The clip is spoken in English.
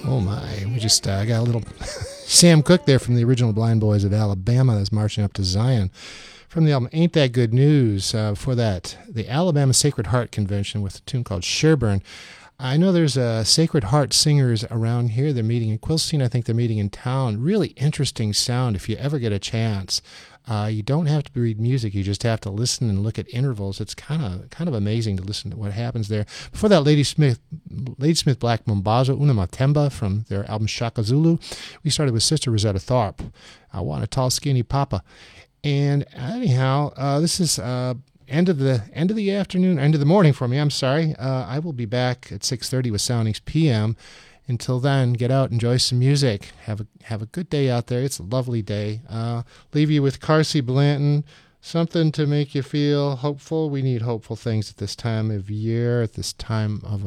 Oh my, we just got a little Sam Cooke there from the original Blind Boys of Alabama that's marching up to Zion from the album Ain't That Good News. For that, the Alabama Sacred Heart Convention with a tune called Sherburne. I know there's Sacred Heart singers around here. They're meeting in Quilcene. I think they're meeting in town. Really interesting sound if you ever get a chance. You don't have to read music. You just have to listen and look at intervals. It's kind of amazing to listen to what happens there. Before that, Ladysmith Black Mambazo Una Matemba from their album Shaka Zulu. We started with Sister Rosetta Tharpe. I Want a Tall Skinny Papa. And anyhow, this is end of the afternoon, end of the morning for me. I'm sorry. I will be back at 6:30 with Soundings PM. Until then, get out, enjoy some music. Have a good day out there. It's a lovely day. Leave you with Carsey Blanton, something to make you feel hopeful. We need hopeful things at this time of year, at this time of